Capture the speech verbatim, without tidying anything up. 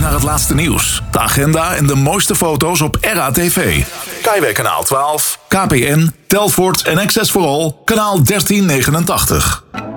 naar het laatste nieuws, de agenda en de mooiste foto's op R A T V. Kaiweg kanaal twaalf, K P N, Telfort en Access for All, kanaal dertien negenentachtig.